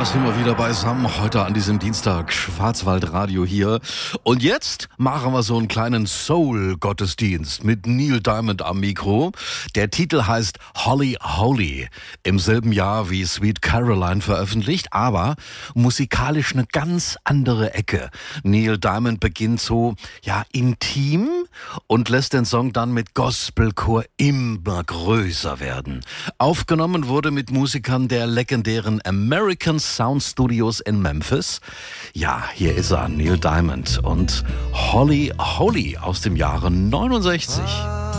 da sind wir wieder beisammen, heute an diesem Dienstag, Schwarzwaldradio hier. Und jetzt machen wir so einen kleinen Soul-Gottesdienst mit Neil Diamond am Mikro. Der Titel heißt Holly Holy, im selben Jahr wie Sweet Caroline veröffentlicht, aber musikalisch eine ganz andere Ecke. Neil Diamond beginnt so, intim und lässt den Song dann mit Gospelchor immer größer werden. Aufgenommen wurde mit Musikern der legendären American Sound Studios in Memphis. Ja, hier ist er, Neil Diamond und Holly Holy aus dem Jahre 69.